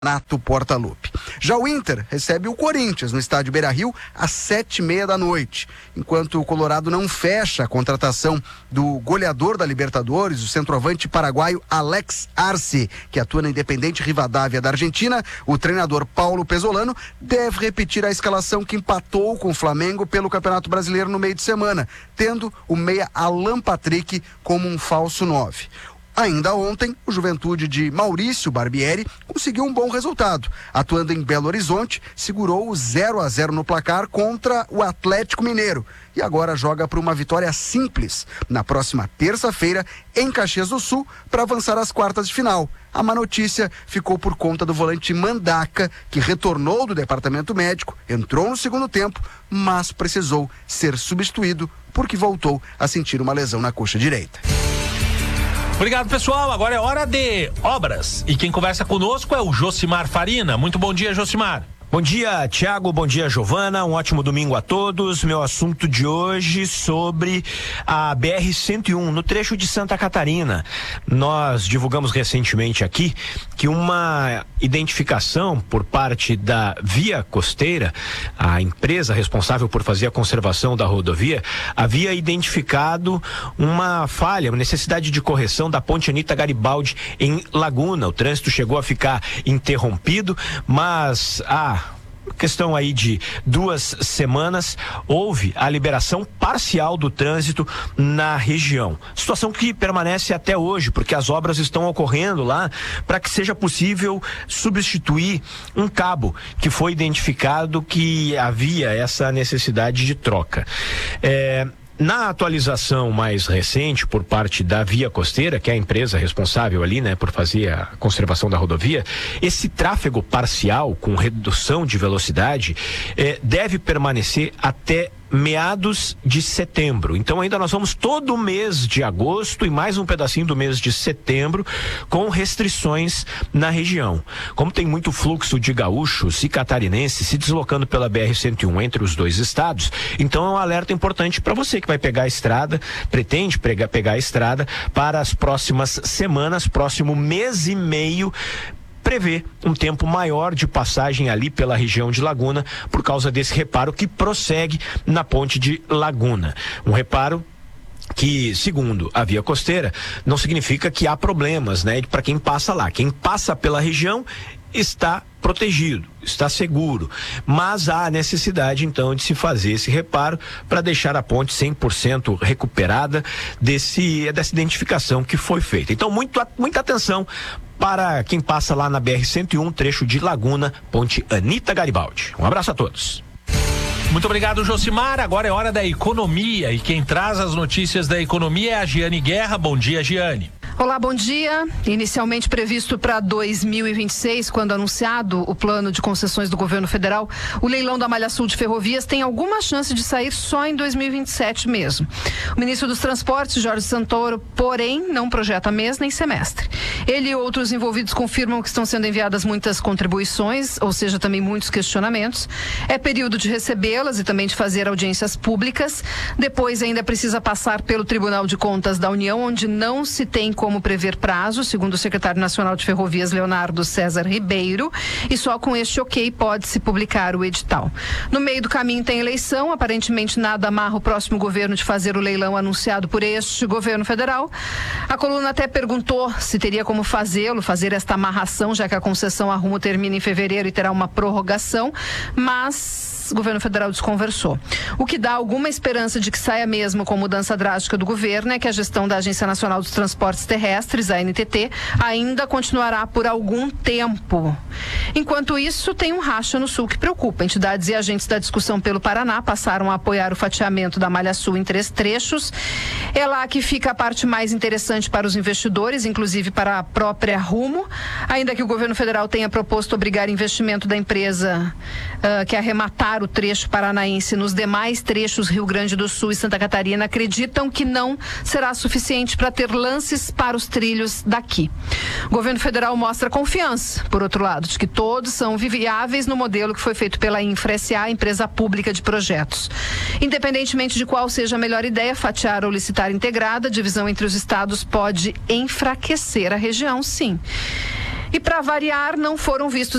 Nato Portaluppi. Já o Inter recebe o Corinthians no estádio Beira-Rio às 7h30 da noite. Enquanto o Colorado não fecha a contratação do goleador da Libertadores, o centroavante paraguaio Alex Arce, que atua na Independente Rivadavia da Argentina, o treinador Paulo Pesolano deve repetir a escalação que empatou com o Flamengo pelo Campeonato Brasileiro no meio de semana, tendo o meia Alan Patrick como um falso 9. Ainda ontem, o Juventude de Maurício Barbieri conseguiu um bom resultado. Atuando em Belo Horizonte, segurou o 0-0 no placar contra o Atlético Mineiro. E agora joga por uma vitória simples na próxima terça-feira em Caxias do Sul para avançar às quartas de final. A má notícia ficou por conta do volante Mandaca, que retornou do departamento médico, entrou no segundo tempo, mas precisou ser substituído porque voltou a sentir uma lesão na coxa direita. Obrigado, pessoal. Agora é hora de obras. E quem conversa conosco é o Josimar Farina. Muito bom dia, Josimar. Bom dia, Thiago, bom dia, Giovana, um ótimo domingo a todos. Meu assunto de hoje sobre a BR-101, no trecho de Santa Catarina. Nós divulgamos recentemente aqui que uma identificação por parte da Via Costeira, a empresa responsável por fazer a conservação da rodovia, havia identificado uma falha, uma necessidade de correção da ponte Anita Garibaldi em Laguna. O trânsito chegou a ficar interrompido, mas questão aí de 2 semanas, houve a liberação parcial do trânsito na região. Situação que permanece até hoje, porque as obras estão ocorrendo lá para que seja possível substituir um cabo que foi identificado que havia essa necessidade de troca. Na atualização mais recente por parte da Via Costeira, que é a empresa responsável ali, por fazer a conservação da rodovia, esse tráfego parcial com redução de velocidade deve permanecer até meados de setembro. Então ainda nós vamos todo o mês de agosto e mais um pedacinho do mês de setembro com restrições na região. Como tem muito fluxo de gaúchos e catarinenses se deslocando pela BR-101 entre os dois estados, então é um alerta importante para você que vai pegar a estrada, pretende pegar a estrada para as próximas semanas, próximo mês e meio, prevê um tempo maior de passagem ali pela região de Laguna por causa desse reparo que prossegue na ponte de Laguna. Um reparo que, segundo a Via Costeira, não significa que há problemas, para quem passa lá. Quem passa pela região está protegido, está seguro, mas há a necessidade então de se fazer esse reparo para deixar a ponte 100% recuperada dessa identificação que foi feita. Então muita atenção para quem passa lá na BR-101, trecho de Laguna, ponte Anita Garibaldi. Um abraço a todos. Muito obrigado, Josimar. Agora é hora da economia e quem traz as notícias da economia é a Giane Guerra. Bom dia, Giane. Olá, bom dia. Inicialmente previsto para 2026, quando anunciado o plano de concessões do governo federal, o leilão da Malha Sul de Ferrovias tem alguma chance de sair só em 2027 mesmo. O ministro dos Transportes, Jorge Santoro, porém, não projeta mês nem semestre. Ele e outros envolvidos confirmam que estão sendo enviadas muitas contribuições, ou seja, também muitos questionamentos. É período de recebê-las e também de fazer audiências públicas. Depois ainda precisa passar pelo Tribunal de Contas da União, onde não se tem como prever prazo, segundo o secretário nacional de Ferrovias, Leonardo César Ribeiro, e só com este ok pode-se publicar o edital. No meio do caminho tem eleição, aparentemente nada amarra o próximo governo de fazer o leilão anunciado por este governo federal. A coluna até perguntou se teria como fazer esta amarração, já que a concessão a Rumo termina em fevereiro e terá uma prorrogação, mas o governo federal desconversou. O que dá alguma esperança de que saia mesmo com mudança drástica do governo é que a gestão da Agência Nacional dos Transportes Terrestres, a ANTT, ainda continuará por algum tempo. Enquanto isso, tem um racha no Sul que preocupa. Entidades e agentes da discussão pelo Paraná passaram a apoiar o fatiamento da Malha Sul em 3 trechos. É lá que fica a parte mais interessante para os investidores, inclusive para a própria Rumo, ainda que o governo federal tenha proposto obrigar investimento da empresa que arrematar o trecho paranaense nos demais trechos Rio Grande do Sul e Santa Catarina, acreditam que não será suficiente para ter lances para os trilhos daqui. O governo federal mostra confiança, por outro lado, de que todos são viáveis no modelo que foi feito pela Infra SA, empresa pública de projetos. Independentemente de qual seja a melhor ideia, fatiar ou licitar integrada, a divisão entre os estados pode enfraquecer a região, sim. E para variar, não foram vistos